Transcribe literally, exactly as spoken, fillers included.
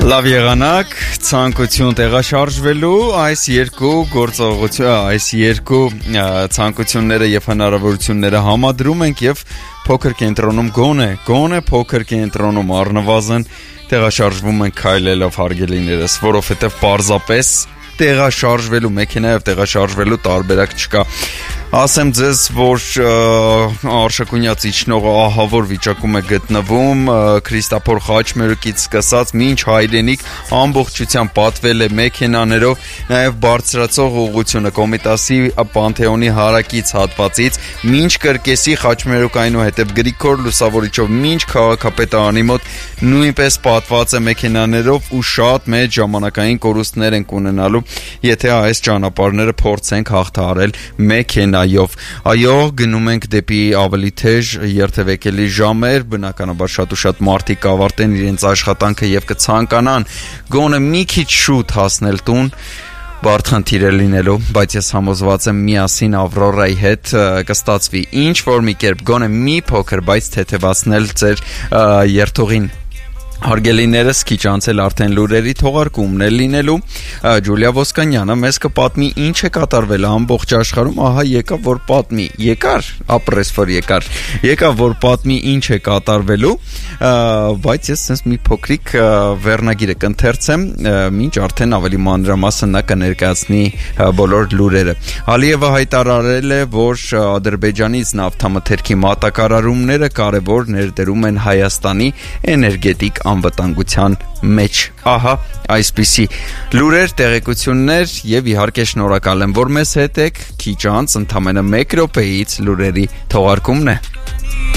Լավ եղանակ, ցանկություն տեղաշարժվելու, այս երկու գործողություն, այս երկու ցանկությունները եւ հնարավորությունները համադրում ենք եւ փոքր կենտրոնում գոնե, գոնե փոքր կենտրոնում առնվազն տեղաշարժվում ենք քայլելով հարգելիներս, որովհետեւ պարզապես տեղաշարժվելու մեքենայով տեղաշարժվելու տարբերակ չկա։ Ասեմ ձեզ, որ Արշակունյաց իջնողը ահավոր վիճակում է գտնվում, Քրիստափոր Խաչմերուկից սկսած մինչ Հայրենիք ամբողջությամբ պատվել է մեքենաներով, նաև բարձրացող ուղղությունը Կոմիտասի Պանթեոնի հարակից հատվածից մինչ Կրկեսի Խաչմերուկ, այնուհետև Գրիգոր Լուսավորիչով մինչ քաղաքապետարանի մոտ նույնպես պատված է մեքենաներով ու շատ մեծ ժամանակային կորուստներ ենք ունենալու, եթե այս ճանապարհները փորձենք հաղթահարել մեքենայով։ Այո, գնում ենք դեպի ավելի թեժ երթևեկելի ժամեր, բնականաբար շատ ու շատ մարդիկ կավարտեն իրենց աշխատանքը եւ կցանկանան գոնե մի քիչ շուտ հասնել տուն, բարդ խնդիր է լինելու, բայց ես համոզված եմ միասին Ավրորայի հետ կստացվի ինչ որ մի կերպ գոնե մի փոքր, բայց թեթևացնել ձեր երթուղին։ Հարգելիներս, քիչ անցել արդեն լուրերի թողարկումն է լինելու, Ջուլիա Ոսկանյանը մեզ կպատմի ինչ է կատարվել ամբողջ աշխարհում, ահա եկավ որ պատմի, եկար, ապրես որ եկար, եկավ որ պատմի ինչ է կատարվելու, բայց ես sense մի փոքրիկ վերնագիրը կընթերցեմ, մինչ արդեն ավելի մանրամասն նա կներկայացնի բոլոր լուրերը։ Ալիևը հայտարարել է, որ Ադրբեջանից նավթամթերքի մատակարարումները կարևոր ներդրում են Հայաստանի էներգետիկ անվտանգության մեջ։ Ահա, այսպիսի լուրեր, տեղեկություններ եւ իհարկե շնորհակալ եմ, որ մեզ հետ եք, քիչ անց ընդամենը մեկ րոպեից լուրերի թողարկումն է։